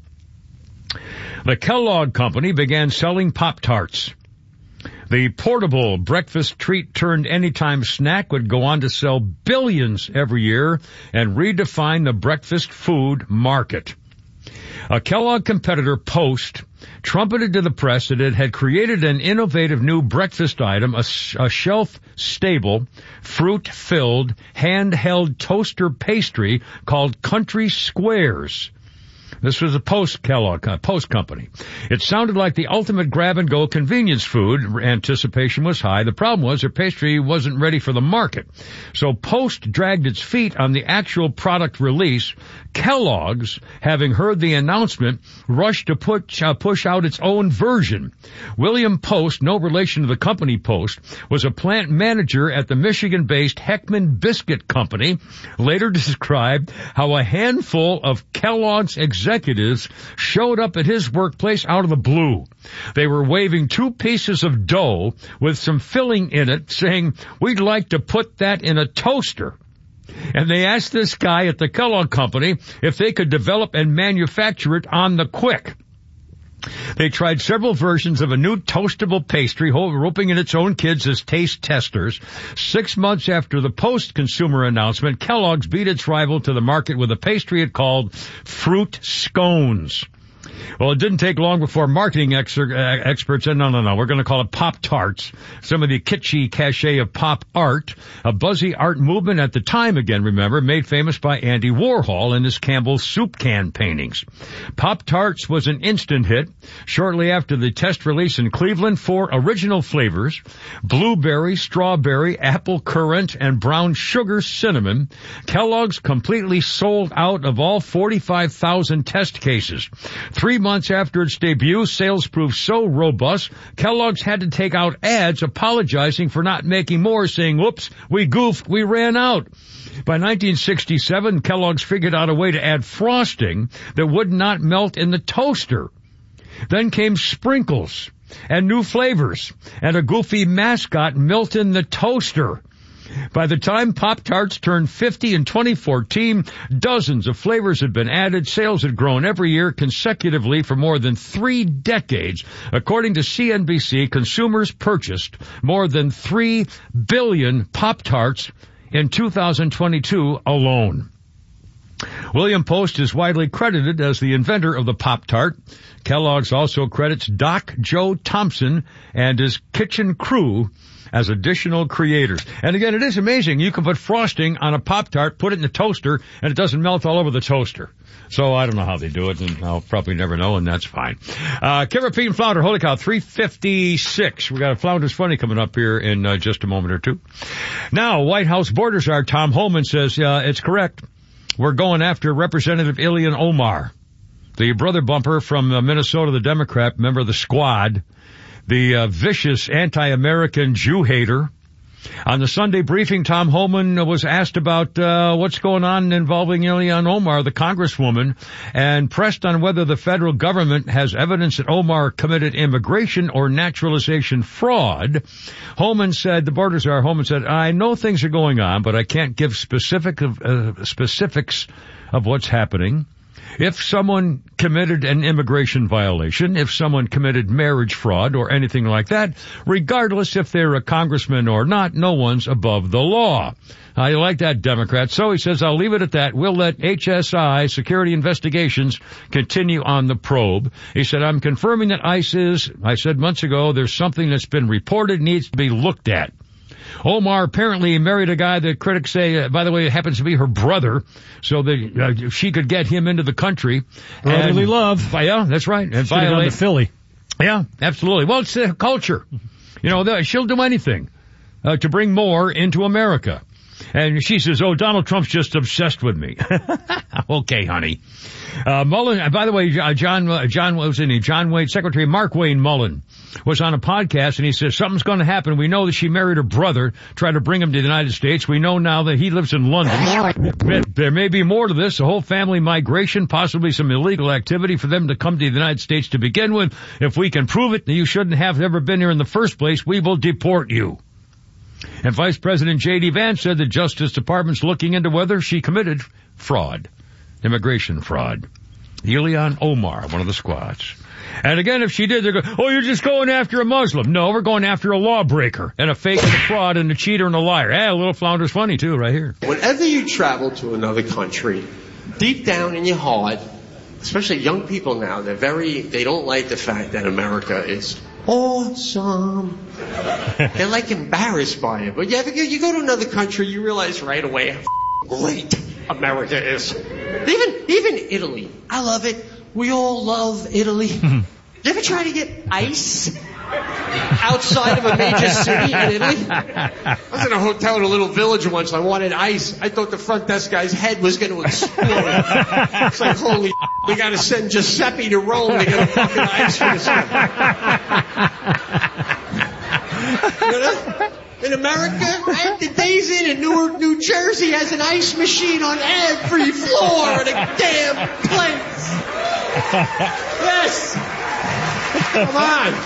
the Kellogg Company began selling Pop-Tarts. The portable breakfast treat turned anytime snack would go on to sell billions every year and redefine the breakfast food market. A Kellogg competitor, Post, trumpeted to the press that it had created an innovative new breakfast item, a, a shelf-stable, fruit-filled, handheld toaster pastry called Country Squares. This was a Post Kellogg, uh, Post company. It sounded like the ultimate grab-and-go convenience food. Anticipation was high. The problem was their pastry wasn't ready for the market. So Post dragged its feet on the actual product release. Kellogg's, having heard the announcement, rushed to put, uh, push out its own version. William Post, no relation to the company Post, was a plant manager at the Michigan-based Heckman Biscuit Company, later described how a handful of Kellogg's executives showed up at his workplace out of the blue. They were waving two pieces of dough with some filling in it, saying, "We'd like to put that in a toaster." And they asked this guy at the Kellogg Company if they could develop and manufacture it on the quick. They tried several versions of a new toastable pastry, roping in its own kids as taste testers. Six months after the post-consumer announcement, Kellogg's beat its rival to the market with a pastry it called Fruit Scones. Well, it didn't take long before marketing ex- uh, experts said, no, no, no, we're going to call it Pop-Tarts. Some of the kitschy cachet of pop art, a buzzy art movement at the time, again, remember, made famous by Andy Warhol and his Campbell's soup can paintings. Pop-Tarts was an instant hit. Shortly after the test release in Cleveland, four original flavors, blueberry, strawberry, apple currant, and brown sugar cinnamon, Kellogg's completely sold out of all forty-five thousand test cases. Three months after its debut, sales proved so robust, Kellogg's had to take out ads apologizing for not making more, saying, whoops, we goofed, we ran out. By nineteen sixty-seven, Kellogg's figured out a way to add frosting that would not melt in the toaster. Then came sprinkles and new flavors and a goofy mascot, Milton the Toaster. By the time Pop-Tarts turned fifty in twenty fourteen, dozens of flavors had been added. Sales had grown every year consecutively for more than three decades. According to C N B C, consumers purchased more than three billion Pop-Tarts in two thousand twenty-two alone. William Post is widely credited as the inventor of the Pop-Tart. Kellogg's also credits Doc Joe Thompson and his kitchen crew as additional creators. And again, it is amazing. You can put frosting on a Pop-Tart, put it in the toaster, and it doesn't melt all over the toaster. So I don't know how they do it, and I'll probably never know, and that's fine. Uh, Carapine Flounder, holy cow, three fifty-six. We got a Flounder's Funny coming up here in uh, just a moment or two. Now, White House border czar Tom Homan says, uh, it's correct. We're going after Representative Ilhan Omar, the brother bumper from uh, Minnesota, the Democrat, member of the Squad, the uh, vicious anti-American Jew hater. On the Sunday briefing, Tom Homan was asked about uh, what's going on involving Ilhan Omar, the congresswoman, and pressed on whether the federal government has evidence that Omar committed immigration or naturalization fraud. Homan said, the border czar Homan said, I know things are going on, but I can't give specific of, uh, specifics of what's happening. If someone committed an immigration violation, if someone committed marriage fraud or anything like that, regardless if they're a congressman or not, no one's above the law. I like that, Democrat. So he says, I'll leave it at that. We'll let H S I, Security Investigations, continue on the probe. He said, I'm confirming that ICE is, I said months ago, there's something that's been reported, needs to be looked at. Omar apparently married a guy that critics say, uh, by the way, it happens to be her brother, so that uh, she could get him into the country. Brotherly and, love. Uh, yeah, that's right. And Should have gone to Philly. Yeah, absolutely. Well, it's a culture. You know, she'll do anything uh, to bring more into America. And she says, oh, Donald Trump's just obsessed with me. Okay, honey. Uh, Mullen, by the way, uh, John, uh, John, what was in he? John Wayne, Secretary Mark Wayne Mullen was on a podcast, and he says, something's going to happen. We know that she married her brother, tried to bring him to the United States. We know now that he lives in London. There may be more to this, a whole family migration, possibly some illegal activity for them to come to the United States to begin with. If we can prove it that you shouldn't have ever been here in the first place, we will deport you. And Vice President J D. Vance said the Justice Department's looking into whether she committed fraud, immigration fraud. Ilhan Omar, one of the squads. And again, if she did, they're going, oh, you're just going after a Muslim. No, we're going after a lawbreaker and a fake and a fraud and a cheater and a liar. Yeah, a little Flounder's Funny, too, right here. Whenever you travel to another country, deep down in your heart, especially young people now, they're very, they don't like the fact that America is awesome. They're like embarrassed by it. But yeah, you go to another country, you realize right away how great America is. Even, even Italy. I love it. We all love Italy. You ever try to get ice outside of a major city in Italy? I was in a hotel in a little village once. I wanted ice. I thought the front desk guy's head was going to explode. It's like, holy, we got to send Giuseppe to Rome to get a fucking ice for this guy. You know? In America, the Days Inn in Newark, New Jersey has an ice machine on every floor of the damn place. Yes. Come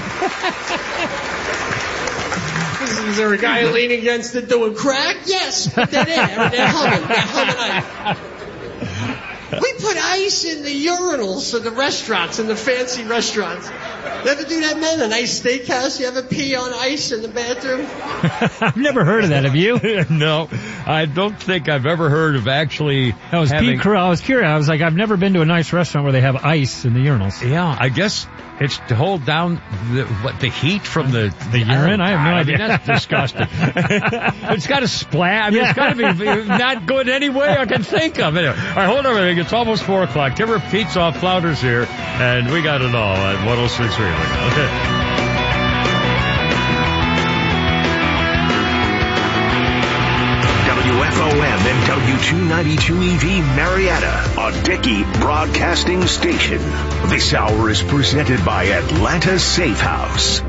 on. Is, is there a guy leaning against it doing crack? Yes, but they're there. They're humming. They're humming ice. We put ice in the urinals of the restaurants, in the fancy restaurants. You ever do that, man? A nice steakhouse? You ever pee on ice in the bathroom? I've never heard of that. Have you? No, I don't think I've ever heard of actually That was having... Pete Carell. I was curious. I was like, I've never been to a nice restaurant where they have ice in the urinals. Yeah, I guess it's to hold down the what the heat from the the urine. I have no I idea. mean, that's disgusting. It's got to splat. I mean, it's got to be not good any way I can think of. Anyway, all right, hold on a minute. It's almost four o'clock. Timber Pete's off Flounders here, and we got it all at one oh six three. Okay. W F O M and W two ninety-two E V Marietta, a Dickey broadcasting station. This hour is presented by Atlanta Safe House.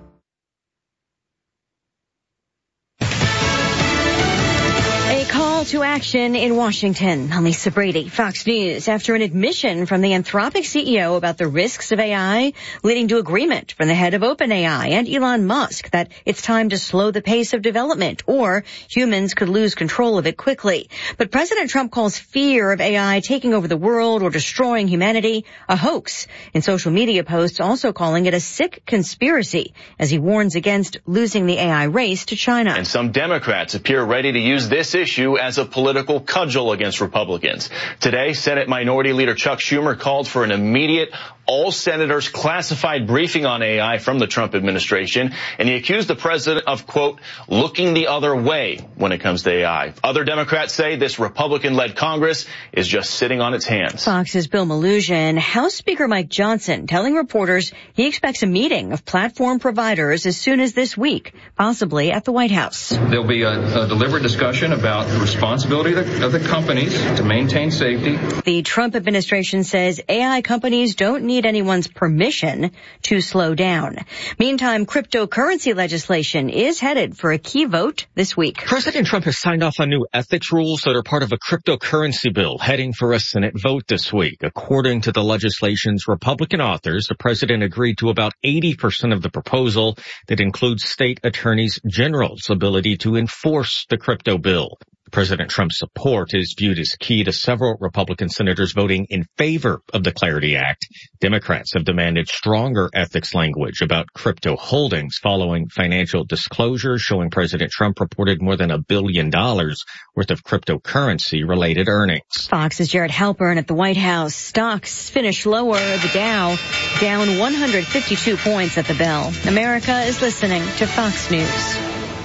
To action in Washington. I'm Lisa Brady, Fox News. After an admission from the Anthropic C E O about the risks of A I, leading to agreement from the head of OpenAI and Elon Musk that it's time to slow the pace of development or humans could lose control of it quickly. But President Trump calls fear of A I taking over the world or destroying humanity a hoax. In social media posts also calling it a sick conspiracy as he warns against losing the A I race to China. And some Democrats appear ready to use this issue as a political cudgel against Republicans. Today, Senate Minority Leader Chuck Schumer called for an immediate all senators classified briefing on A I from the Trump administration, and he accused the president of, quote, looking the other way when it comes to A I. Other Democrats say this Republican-led Congress is just sitting on its hands. Fox's Bill Malugin. House Speaker Mike Johnson telling reporters he expects a meeting of platform providers as soon as this week, possibly at the White House. There'll be a, a deliberate discussion about the responsibility of the, of the companies to maintain safety. The Trump administration says A I companies don't need anyone's permission to slow down. Meantime, cryptocurrency legislation is headed for a key vote this week. President Trump has signed off on new ethics rules that are part of a cryptocurrency bill heading for a Senate vote this week. According to the legislation's Republican authors, the president agreed to about eighty percent of the proposal that includes state attorneys general's ability to enforce the crypto bill. President Trump's support is viewed as key to several Republican senators voting in favor of the Clarity Act. Democrats have demanded stronger ethics language about crypto holdings following financial disclosures showing President Trump reported more than a billion dollars worth of cryptocurrency-related earnings. Fox's Jared Halpern at the White House. Stocks finish lower. The Dow down one hundred fifty-two points at the bell. America is listening to Fox News.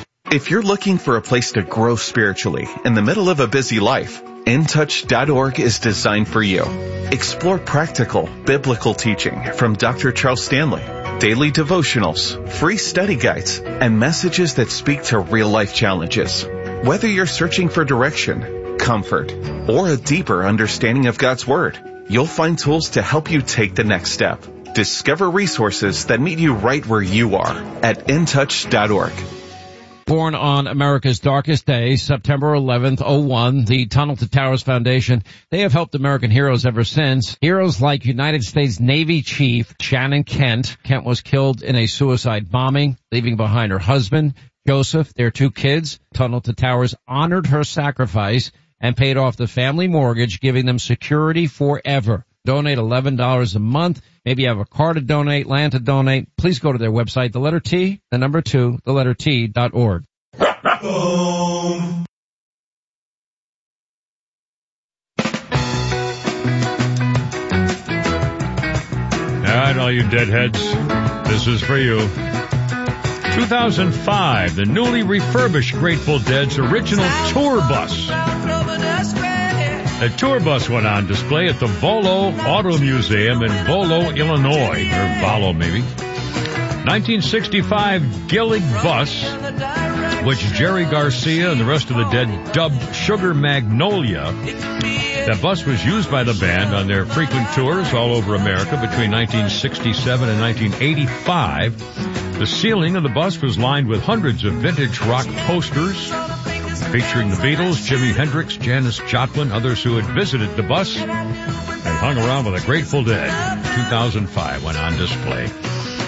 If you're looking for a place to grow spiritually in the middle of a busy life, in touch dot org is designed for you. Explore practical, biblical teaching from Doctor Charles Stanley, daily devotionals, free study guides, and messages that speak to real-life challenges. Whether you're searching for direction, comfort, or a deeper understanding of God's Word, you'll find tools to help you take the next step. Discover resources that meet you right where you are at in touch dot org. Born on America's darkest day, September eleventh, oh one, the Tunnel to Towers Foundation, they have helped American heroes ever since. Heroes like United States Navy Chief Shannon Kent. Kent was killed in a suicide bombing, leaving behind her husband, Joseph, their two kids. Tunnel to Towers honored her sacrifice and paid off the family mortgage, giving them security forever. Donate eleven dollars a month. Maybe you have a car to donate, land to donate. Please go to their website, the letter T, the number two, the letter T dot org. All right, all you deadheads, this is for you. two thousand five, the newly refurbished Grateful Dead's original tour bus. A tour bus went on display at the Volo Auto Museum in Volo, Illinois, or Volo maybe. nineteen sixty-five Gillig bus, which Jerry Garcia and the rest of the Dead dubbed Sugar Magnolia. That bus was used by the band on their frequent tours all over America between nineteen sixty-seven and nineteen eighty-five. The ceiling of the bus was lined with hundreds of vintage rock posters featuring the Beatles, Jimi Hendrix, Janis Joplin, others who had visited the bus and hung around with the Grateful Dead. two thousand five went on display.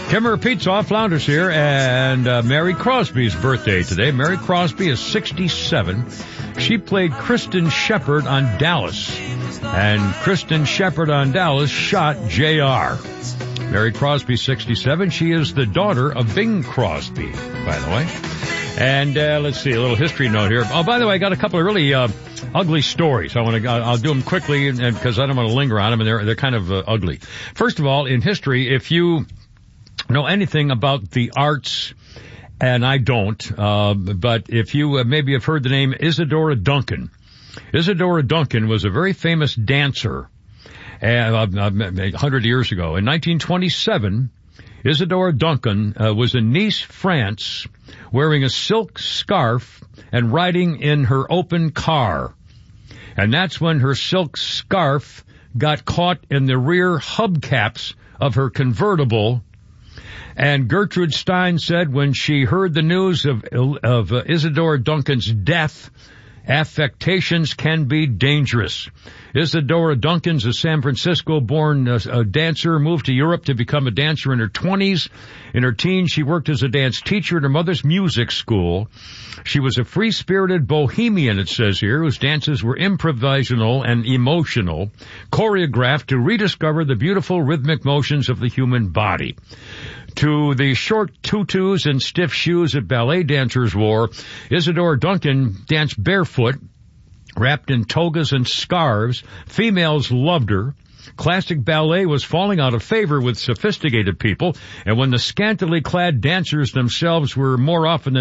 Kimmer Pizza, Flounders here, and uh, Mary Crosby's birthday today. Mary Crosby is sixty-seven. She played Kristen Shepard on Dallas, and Kristen Shepard on Dallas shot J R. Mary Crosby, sixty-seven. She is the daughter of Bing Crosby, by the way. And uh, let's see, a little history note here. Oh, by the way, I got a couple of really uh, ugly stories. I want to. I'll do them quickly, and because I don't want to linger on them, and they're they're kind of uh, ugly. First of all, in history, if you know anything about the arts, and I don't, uh, but if you uh, maybe have heard the name Isadora Duncan. Isadora Duncan was a very famous dancer uh, a hundred years ago. In nineteen twenty-seven, Isadora Duncan uh, was in Nice, France, wearing a silk scarf and riding in her open car. And that's when her silk scarf got caught in the rear hubcaps of her convertible. And Gertrude Stein said when she heard the news of, of uh, Isadora Duncan's death, affectations can be dangerous. Isadora Duncan's a San Francisco-born uh, a dancer, moved to Europe to become a dancer in her twenties. In her teens, she worked as a dance teacher at her mother's music school. She was a free-spirited bohemian, it says here, whose dances were improvisational and emotional, choreographed to rediscover the beautiful rhythmic motions of the human body. To the short tutus and stiff shoes that ballet dancers wore, Isadora Duncan danced barefoot, wrapped in togas and scarves. Females loved her. Classic ballet was falling out of favor with sophisticated people, and when the scantily clad dancers themselves were more often than